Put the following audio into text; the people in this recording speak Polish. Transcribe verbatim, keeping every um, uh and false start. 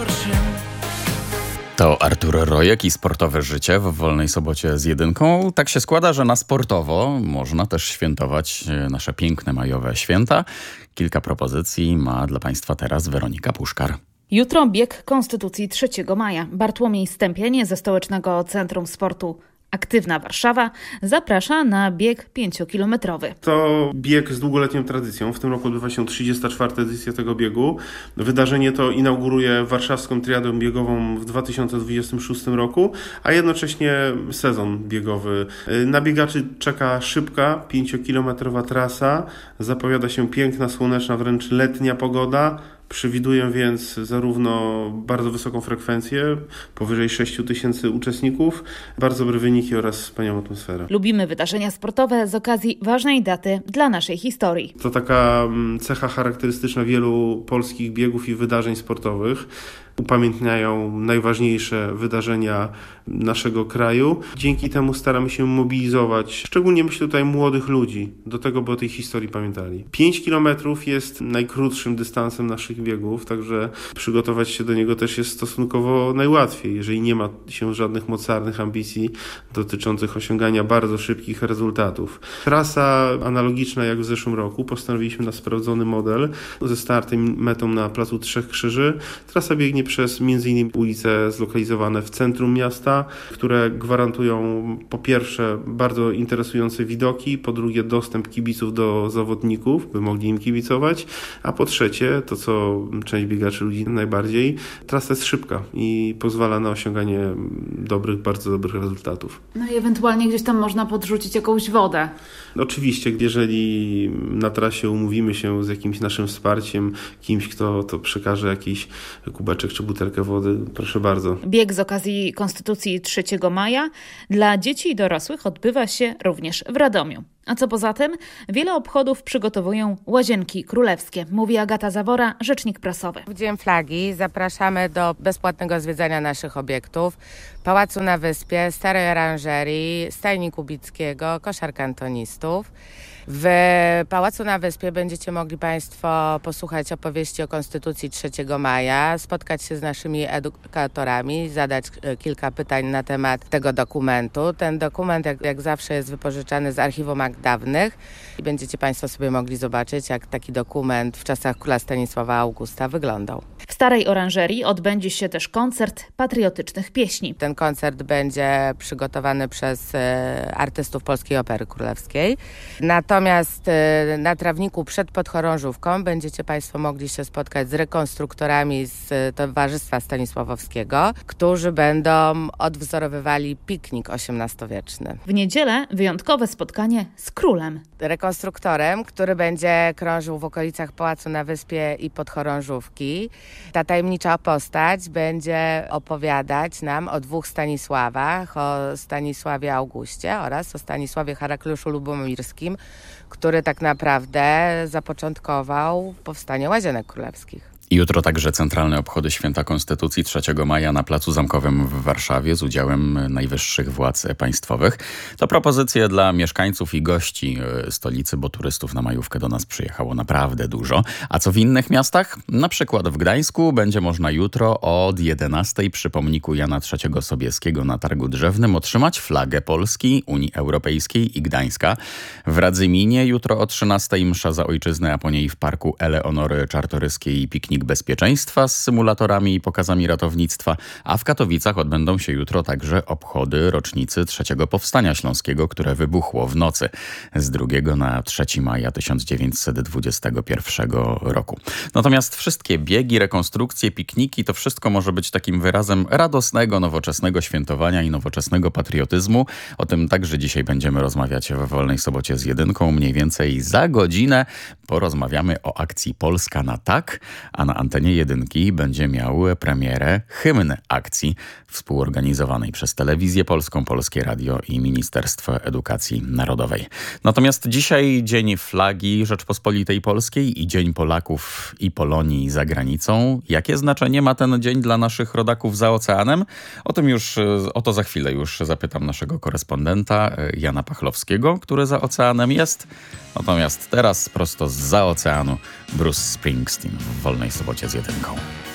To Artur Rojek i sportowe życie w wolnej sobocie z jedynką. Tak się składa, że na sportowo można też świętować nasze piękne majowe święta. Kilka propozycji ma dla Państwa teraz Weronika Puszkar. Jutro bieg Konstytucji trzeciego maja. Bartłomiej Stępień ze Stołecznego Centrum Sportu Aktywna Warszawa zaprasza na bieg pięciokilometrowy. To bieg z długoletnią tradycją. W tym roku odbywa się trzydziesta czwarta edycja tego biegu. Wydarzenie to inauguruje warszawską triadę biegową w dwa tysiące dwudziestym szóstym roku, a jednocześnie sezon biegowy. Na biegaczy czeka szybka, pięciokilometrowa trasa. Zapowiada się piękna, słoneczna, wręcz letnia pogoda. Przewiduję więc zarówno bardzo wysoką frekwencję, powyżej sześć tysięcy uczestników, bardzo dobre wyniki oraz wspaniałą atmosferę. Lubimy wydarzenia sportowe z okazji ważnej daty dla naszej historii. To taka cecha charakterystyczna wielu polskich biegów i wydarzeń sportowych. Upamiętniają najważniejsze wydarzenia naszego kraju. Dzięki temu staramy się mobilizować, szczególnie myślę tutaj młodych ludzi, do tego, by o tej historii pamiętali. pięć kilometrów jest najkrótszym dystansem naszych biegów, także przygotować się do niego też jest stosunkowo najłatwiej, jeżeli nie ma się żadnych mocarnych ambicji dotyczących osiągania bardzo szybkich rezultatów. Trasa analogiczna jak w zeszłym roku. Postanowiliśmy na sprawdzony model ze startem i metą na Placu Trzech Krzyży. Trasa biegnie przez między innymi ulice zlokalizowane w centrum miasta, które gwarantują po pierwsze bardzo interesujące widoki, po drugie dostęp kibiców do zawodników, by mogli im kibicować, a po trzecie, to co część biegaczy ludzi najbardziej, trasa jest szybka i pozwala na osiąganie dobrych, bardzo dobrych rezultatów. No i ewentualnie gdzieś tam można podrzucić jakąś wodę. Oczywiście, jeżeli na trasie umówimy się z jakimś naszym wsparciem, kimś, kto to przekaże jakiś kubeczek czy butelkę wody, proszę bardzo. Bieg z okazji Konstytucji trzeciego maja dla dzieci i dorosłych odbywa się również w Radomiu. A co poza tym, wiele obchodów przygotowują Łazienki Królewskie, mówi Agata Zawora, rzecznik prasowy. W Dzień Flagi zapraszamy do bezpłatnego zwiedzania naszych obiektów. Pałacu na Wyspie, Starej Oranżerii, Stajni Kubickiego, Koszar Kantonistów. W Pałacu na Wyspie będziecie mogli Państwo posłuchać opowieści o Konstytucji trzeciego maja, spotkać się z naszymi edukatorami, zadać kilka pytań na temat tego dokumentu. Ten dokument jak, jak zawsze jest wypożyczany z archiwum akt dawnych i będziecie Państwo sobie mogli zobaczyć, jak taki dokument w czasach króla Stanisława Augusta wyglądał. W Starej Oranżerii odbędzie się też koncert patriotycznych pieśni. Ten koncert będzie przygotowany przez e, artystów Polskiej Opery Królewskiej. Natomiast e, na trawniku przed Podchorążówką będziecie Państwo mogli się spotkać z rekonstruktorami z e, Towarzystwa Stanisławowskiego, którzy będą odwzorowywali piknik osiemnastowieczny. W niedzielę wyjątkowe spotkanie z królem. Rekonstruktorem, który będzie krążył w okolicach Pałacu na Wyspie i Podchorążówki. Ta tajemnicza postać będzie opowiadać nam o dwóch Stanisławach, o Stanisławie Augustie oraz o Stanisławie Herakliuszu Lubomirskim, który tak naprawdę zapoczątkował powstanie Łazienek Królewskich. Jutro także centralne obchody Święta Konstytucji trzeciego maja na Placu Zamkowym w Warszawie z udziałem najwyższych władz państwowych. To propozycje dla mieszkańców i gości stolicy, bo turystów na majówkę do nas przyjechało naprawdę dużo. A co w innych miastach? Na przykład w Gdańsku będzie można jutro od jedenastej przy pomniku Jana trzeciego Sobieskiego na Targu Drzewnym otrzymać flagę Polski, Unii Europejskiej i Gdańska. W Radzyminie jutro o trzynastej msza za ojczyznę, a po niej w parku Eleonory Czartoryskiej piknik bezpieczeństwa z symulatorami i pokazami ratownictwa, a w Katowicach odbędą się jutro także obchody rocznicy trzeciego Powstania Śląskiego, które wybuchło w nocy z drugiego na trzeciego maja tysiąc dziewięćset dwudziestego pierwszego roku. Natomiast wszystkie biegi, rekonstrukcje, pikniki, to wszystko może być takim wyrazem radosnego, nowoczesnego świętowania i nowoczesnego patriotyzmu. O tym także dzisiaj będziemy rozmawiać we Wolnej Sobocie z jedynką. Mniej więcej za godzinę porozmawiamy o akcji Polska na tak, a na antenie jedynki będzie miał premierę hymn akcji współorganizowanej przez Telewizję Polską, Polskie Radio i Ministerstwo Edukacji Narodowej. Natomiast dzisiaj Dzień Flagi Rzeczpospolitej Polskiej i Dzień Polaków i Polonii za granicą. Jakie znaczenie ma ten dzień dla naszych rodaków za oceanem? O tym już, o to za chwilę już zapytam naszego korespondenta Jana Pachlowskiego, który za oceanem jest. Natomiast teraz prosto zza oceanu Bruce Springsteen w Wolnej Sobocie z jedynką.